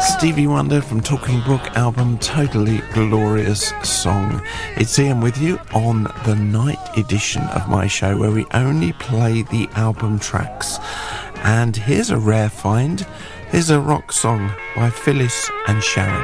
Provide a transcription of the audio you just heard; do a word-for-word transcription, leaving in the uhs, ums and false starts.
Stevie Wonder from Talking Brook album Totally Glorious Song. It's Ian with you on the night edition of my show where we only play the album tracks. And here's a rare find. Here's a rock song by Phyllis and Sharon.